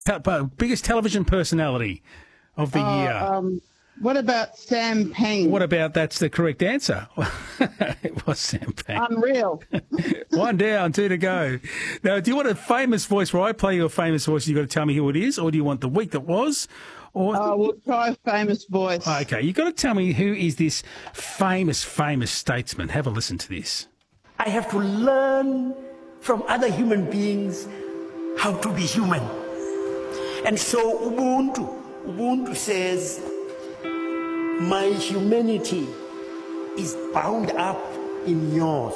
Biggest television personality of the year. What about Sam Pang? What about that's the correct answer? It was Sam Pang. Unreal. One down, two to go. Now, do you want a famous voice where I play your famous voice? You've got to tell me who it is, or do you want the week that was? Or We'll try a famous voice. okay, you've got to tell me who is this famous statesman. Have a listen to this. I have to learn from other human beings how to be human. And so Ubuntu says, my humanity is bound up in yours.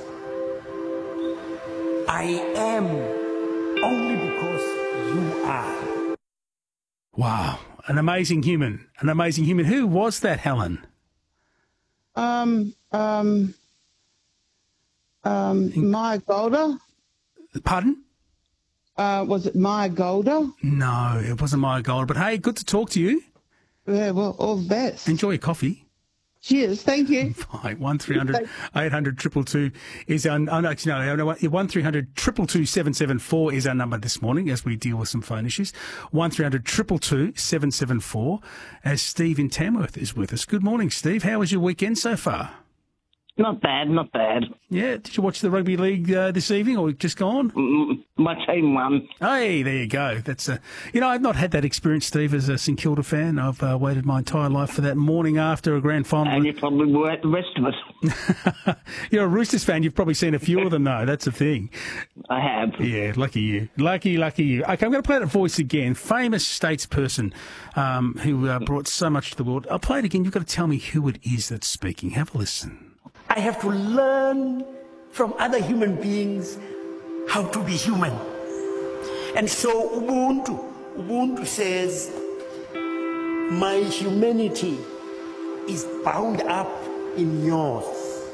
I am only because you are. Wow, an amazing human. An amazing human. Who was that, Helen? Maya Golder? Pardon? Was it Maya Golder? No, it wasn't Maya Gold. But hey, good to talk to you. Yeah, well, all the best. Enjoy your coffee. Cheers, thank you. Right, 1300 800 222 is our... Oh, no, actually, no, 1300 222 774 is our number this morning as we deal with some phone issues. 1300 222 774 as Steve in Tamworth is with us. Good morning, Steve. How was your weekend so far? Not bad, not bad. Yeah, did you watch the rugby league this evening or just gone? My team won. Hey, there you go. That's I've not had that experience, Steve, as a St Kilda fan. I've waited my entire life for that morning after a grand final. And you probably were at the rest of it. You're a Roosters fan. You've probably seen a few of them, though. That's the thing. I have. Yeah, lucky you. Lucky you. Okay, I'm going to play that voice again. Famous statesperson who brought so much to the world. I'll play it again. You've got to tell me who it is that's speaking. Have a listen. I have to learn from other human beings how to be human. And so Ubuntu says, my humanity is bound up in yours.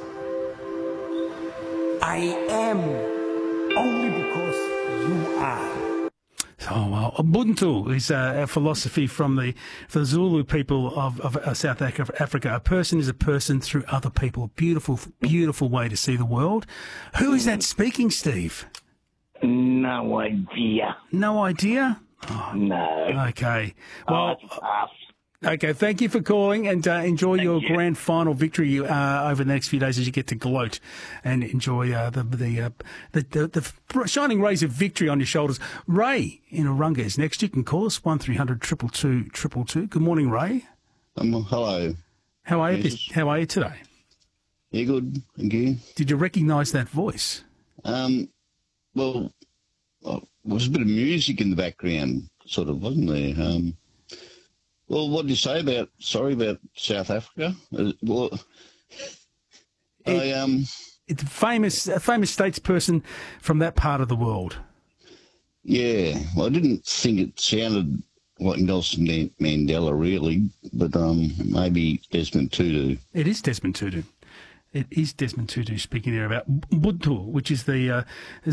I am only because you are. Oh, well, Ubuntu is a philosophy for the Zulu people of South Africa. A person is a person through other people. Beautiful, beautiful way to see the world. Who is that speaking, Steve? No idea. No idea? Oh, no. Okay. Well, tough. Okay, thank you for calling and enjoy your grand final victory over the next few days as you get to gloat and enjoy the shining rays of victory on your shoulders. Ray in Urunga is next. You can call us 1300 222 222. Good morning, Ray. Hello. How are you? How are you today? Yeah, good. Thank you. Did you recognise that voice? Well, there was a bit of music in the background, sort of, wasn't there? Well, what did you say about South Africa? It's a famous statesperson from that part of the world. Yeah, well, I didn't think it sounded like Nelson Mandela, really, but maybe Desmond Tutu. It is Desmond Tutu. It is Desmond Tutu speaking there about Ubuntu, which is the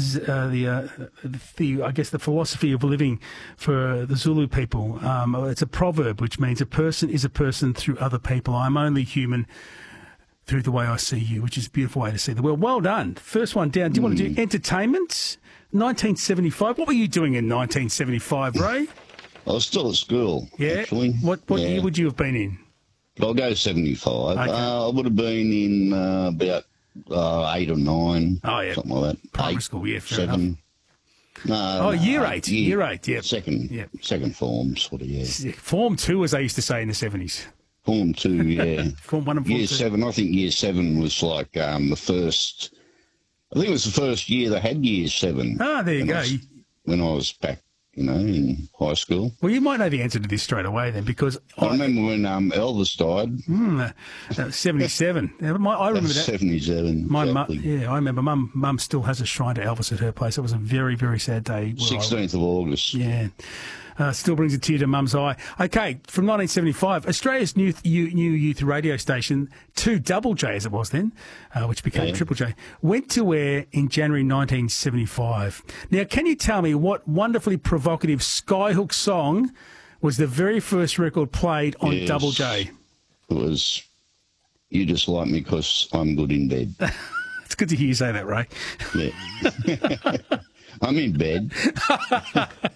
I guess the philosophy of living for the Zulu people. It's a proverb which means a person is a person through other people. I'm only human through the way I see you, which is a beautiful way to see the world. Well done. First one down. Do you want to do entertainment? 1975. What were you doing in 1975, Ray? I was still at school. Yeah. Actually. What year would you have been in? I'll go 75. Okay. I would have been in about 8 or 9. Oh, yeah. Something like that. Primary school, yeah, fair 7. enough. No, year 8. Year 8, yeah. Second form, sort of, yeah. Form 2, as they used to say in the 70s. Form 2, yeah. Form 1 and Form 2. Year 7, I think Year 7 was like the first... I think it was the first year they had Year 7. Ah, there you go. When I was back, in high school. Well, you might know the answer to this straight away then, because... I remember when Elvis died. 77. I remember that. 77, My exactly. I remember Mum still has a shrine to Elvis at her place. It was a very, very sad day. 16th of August. Yeah. Still brings a tear to Mum's eye. Okay, from 1975, Australia's new youth radio station, 2JJ as it was then, which became Triple J, went to air in January 1975. Now, can you tell me what wonderfully provocative Skyhook song was the very first record played on Double J? It was You Just Like Me Because I'm Good in Bed. It's good to hear you say that, Ray. Yeah. I'm in bed.